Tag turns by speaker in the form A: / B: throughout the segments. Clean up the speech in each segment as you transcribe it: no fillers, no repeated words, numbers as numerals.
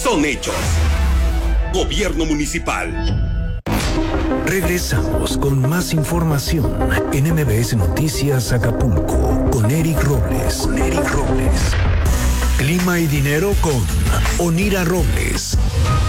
A: son hechos. Gobierno Municipal.
B: Regresamos con más información en MBS Noticias Acapulco con Eric Robles. Clima y dinero con Onira Robles.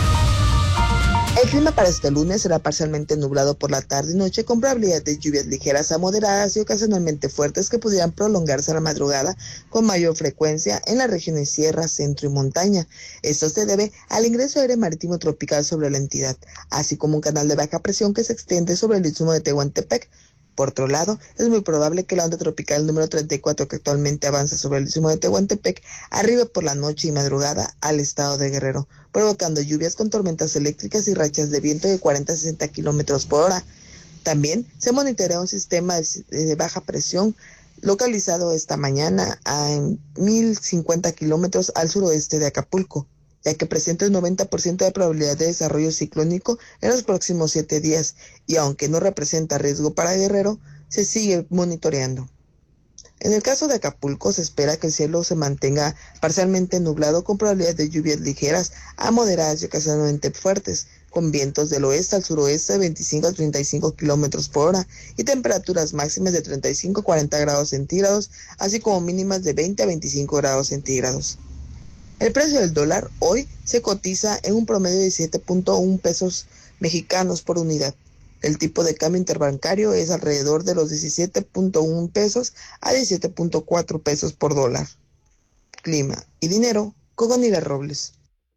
C: El clima para este lunes será parcialmente nublado por la tarde y noche, con probabilidad de lluvias ligeras a moderadas y ocasionalmente fuertes que pudieran prolongarse a la madrugada con mayor frecuencia en las regiones sierra, centro y montaña. Esto se debe al ingreso de aire marítimo tropical sobre la entidad, así como un canal de baja presión que se extiende sobre el istmo de Tehuantepec. Por otro lado, es muy probable que la onda tropical número 34, que actualmente avanza sobre el istmo de Tehuantepec, arribe por la noche y madrugada al estado de Guerrero, provocando lluvias con tormentas eléctricas y rachas de viento de 40 a 60 kilómetros por hora. También se monitorea un sistema de baja presión localizado esta mañana a 1050 kilómetros al suroeste de Acapulco, ya que presenta un 90% de probabilidad de desarrollo ciclónico en los próximos 7 días, y aunque no representa riesgo para Guerrero, se sigue monitoreando. En el caso de Acapulco, se espera que el cielo se mantenga parcialmente nublado con probabilidad de lluvias ligeras a moderadas y ocasionalmente fuertes, con vientos del oeste al suroeste de 25 a 35 kilómetros por hora y temperaturas máximas de 35 a 40 grados centígrados, así como mínimas de 20 a 25 grados centígrados. El precio del dólar hoy se cotiza en un promedio de 7.1 pesos mexicanos por unidad. El tipo de cambio interbancario es alrededor de los 17.1 pesos a 17.4 pesos por dólar. Clima y dinero con Onira Robles.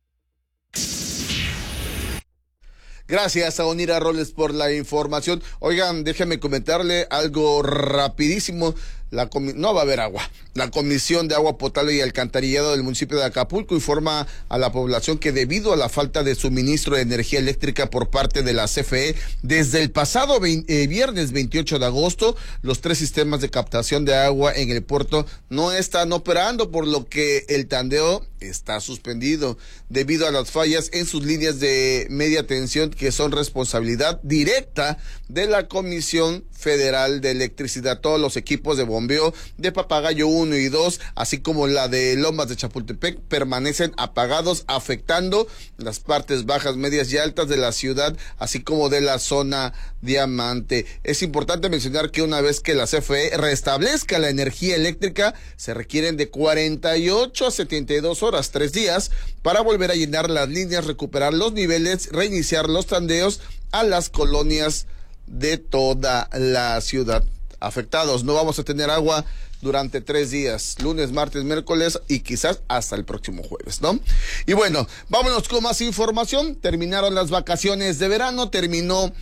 D: Gracias a Onira Robles por la información. Oigan, déjenme comentarle algo rapidísimo. No va a haber agua. La Comisión de Agua Potable y Alcantarillado del municipio de Acapulco informa a la población que debido a la falta de suministro de energía eléctrica por parte de la CFE, desde el pasado viernes 28 de agosto, los 3 sistemas de captación de agua en el puerto no están operando, por lo que el tandeo está suspendido debido a las fallas en sus líneas de media tensión, que son responsabilidad directa de la Comisión Federal de Electricidad. Todos los equipos de bombeo de Papagayo 1 y 2, así como la de Lomas de Chapultepec, permanecen apagados, afectando las partes bajas, medias y altas de la ciudad, así como de la zona Diamante. Es importante mencionar que una vez que la CFE restablezca la energía eléctrica, se requieren de 48 a 72 horas, 3 días, para volver a llenar las líneas, recuperar los niveles, reiniciar los tandeos a las colonias de toda la ciudad. Afectados, no vamos a tener agua durante 3 días, lunes, martes, miércoles y quizás hasta el próximo jueves, ¿no? Y bueno, vámonos con más información. Terminaron las vacaciones de verano, terminó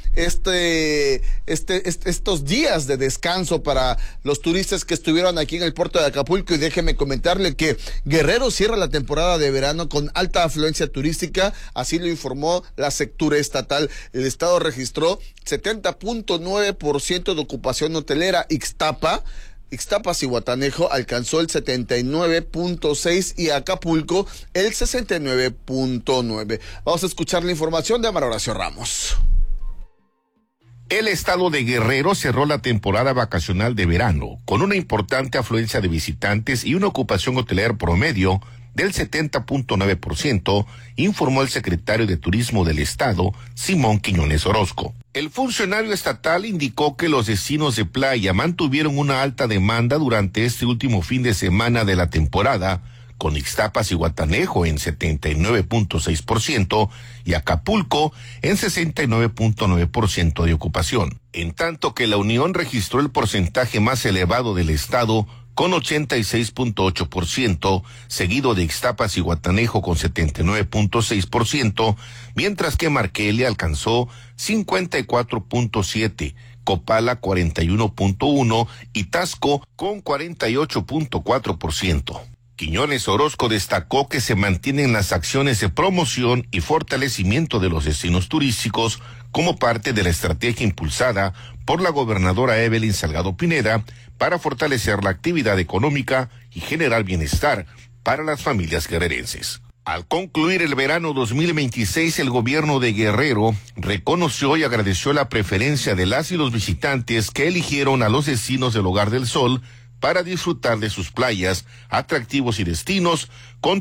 D: estos días de descanso para los turistas que estuvieron aquí en el puerto de Acapulco, y déjeme comentarle que Guerrero cierra la temporada de verano con alta afluencia turística, así lo informó la Sectura Estatal. El estado registró 70.9% de ocupación hotelera. Ixtapas y Guatanejo alcanzó el 79.6% y Acapulco el 69.9%. Vamos a escuchar la información de Amar Horacio Ramos.
E: El estado de Guerrero cerró la temporada vacacional de verano con una importante afluencia de visitantes y una ocupación hotelera promedio del 70.9%, informó el secretario de Turismo del Estado, Simón Quiñones Orozco. El funcionario estatal indicó que los destinos de playa mantuvieron una alta demanda durante este último fin de semana de la temporada, con Ixtapas y Guatanejo en 79.6% y Acapulco en 69.9% de ocupación. En tanto que la Unión registró el porcentaje más elevado del estado, con 86.8%, seguido de Ixtapas y Guatanejo con 79.6%, mientras que Marquelia alcanzó 54.7%, Copala 41.1% y Tasco con 48.4%. Quiñones Orozco destacó que se mantienen las acciones de promoción y fortalecimiento de los destinos turísticos como parte de la estrategia impulsada por la gobernadora Evelyn Salgado Pineda para fortalecer la actividad económica y generar bienestar para las familias guerrerenses. Al concluir el verano 2026, el gobierno de Guerrero reconoció y agradeció la preferencia de las y los visitantes que eligieron a los destinos del Hogar del Sol para disfrutar de sus playas, atractivos y destinos con